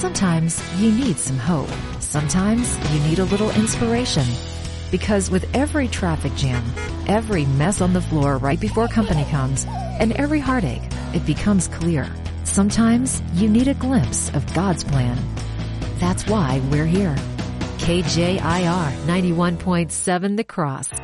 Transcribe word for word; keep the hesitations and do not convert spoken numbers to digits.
Sometimes you need some hope. Sometimes you need a little inspiration. Because with every traffic jam, every mess on the floor right before company comes, and every heartache, it becomes clear. Sometimes you need a glimpse of God's plan. That's why we're here. K J I R ninety-one point seven The Cross.